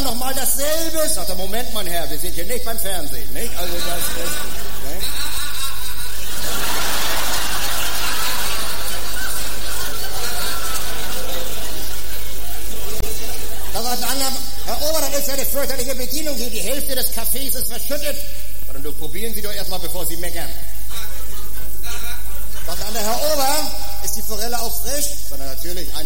nochmal dasselbe. Sagt er, Moment, mein Herr, wir sind hier nicht beim Fernsehen, nicht? Also das ist, ne? Da sagt der andere, Herr Ober, das ist ja eine fürchterliche Bedienung hier, die Hälfte des Kaffees ist verschüttet. Und du probieren Sie doch erstmal, bevor Sie meckern. Sagt der andere, Herr Ober, ist die Forelle auch frisch? Sagt er, natürlich,